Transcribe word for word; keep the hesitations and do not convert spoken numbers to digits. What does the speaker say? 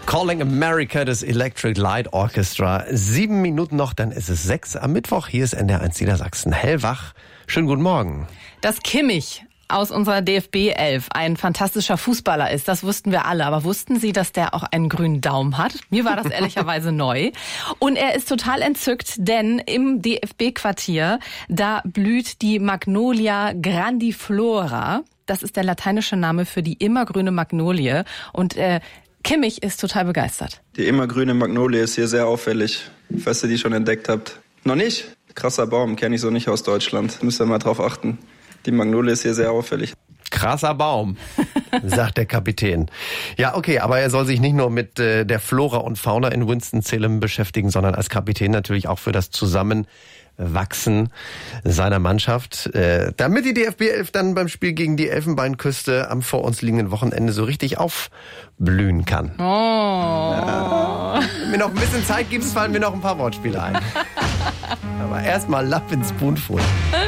Calling America des Electric Light Orchestra. Sieben Minuten noch, dann ist es sechs am Mittwoch. Hier ist N D R eins Niedersachsen. Hellwach. Schönen guten Morgen. Dass Kimmich aus unserer D F B elf ein fantastischer Fußballer ist, das wussten wir alle. Aber wussten Sie, dass der auch einen grünen Daumen hat? Mir war das ehrlicherweise neu. Und er ist total entzückt, denn im D F B-Quartier, da blüht die Magnolia grandiflora. Das ist der lateinische Name für die immergrüne Magnolie. Und äh, Kimmich ist total begeistert. Die immergrüne Magnolie ist hier sehr auffällig, falls ihr die schon entdeckt habt. Noch nicht? Krasser Baum, kenne ich so nicht aus Deutschland. Müsst ihr mal drauf achten. Die Magnolie ist hier sehr auffällig. Krasser Baum, sagt der Kapitän. Ja, okay, aber er soll sich nicht nur mit äh, der Flora und Fauna in Winston-Salem beschäftigen, sondern als Kapitän natürlich auch für das Zusammenwachsen seiner Mannschaft. Äh, damit die D F B elf dann beim Spiel gegen die Elfenbeinküste am vor uns liegenden Wochenende so richtig aufblühen kann. Oh. Ja. Wenn mir noch ein bisschen Zeit gibt, fallen mir noch ein paar Wortspiele ein. Aber erstmal Love in Spoonful.